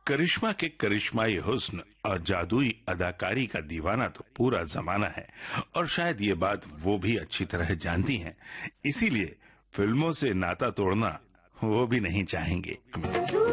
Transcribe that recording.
करिश्मा के करिश्माई हुस्न और जादुई अदाकारी का दीवाना तो पूरा जमाना है और शायद ये बात वो भी अच्छी तरह जानती हैं। इसीलिए फिल्मों से नाता तोड़ना वो भी नहीं चाहेंगे।